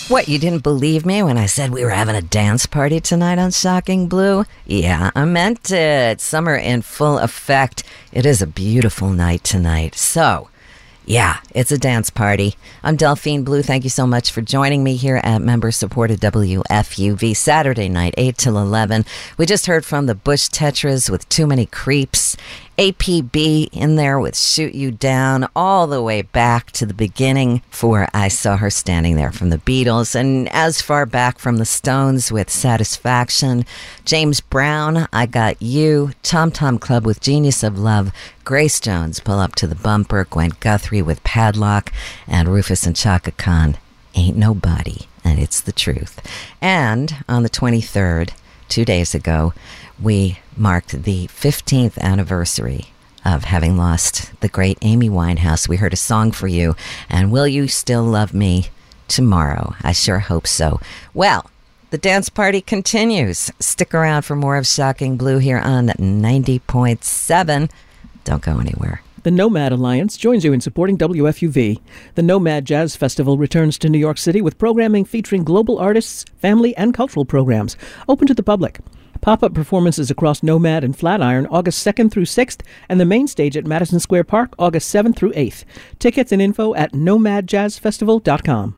What, you didn't believe me when I said we were having a dance party tonight on Shocking Blue? Yeah, I meant it. Summer in full effect. It is a beautiful night tonight. So, yeah, it's a dance party. I'm Delphine Blue. Thank you so much for joining me here at member-supported WFUV Saturday night, 8 till 11. We just heard from the Bush Tetras with Too Many Creeps. APB in there with Shoot You Down, all the way back to the beginning for I Saw Her Standing There from the Beatles, and as far back from the Stones with Satisfaction. James Brown, I Got You. Tom Tom Club with Genius of Love. Grace Jones, Pull Up to the Bumper. Gwen Guthrie with Padlock. And Rufus and Chaka Khan, Ain't Nobody, and It's the Truth. And on the 23rd, 2 days ago, we marked the 15th anniversary of having lost the great Amy Winehouse. We heard a song for you, and Will You Still Love Me Tomorrow? I sure hope so. Well, the dance party continues. Stick around for more of Shocking Blue here on 90.7. Don't go anywhere. The Nomad Alliance joins you in supporting WFUV. The Nomad Jazz Festival returns to New York City with programming featuring global artists, family, and cultural programs, open to the public. Pop-up performances across Nomad and Flatiron August 2nd through 6th, and the main stage at Madison Square Park August 7th through 8th. Tickets and info at nomadjazzfestival.com.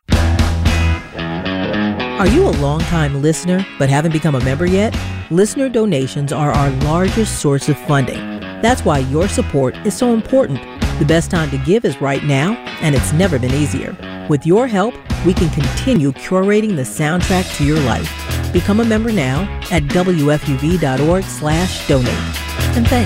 Are you a long-time listener but haven't become a member yet? Listener donations are our largest source of funding. That's why your support is so important. The best time to give is right now, and it's never been easier. With your help, we can continue curating the soundtrack to your life. Become a member now at WFUV.org/donate. And thanks.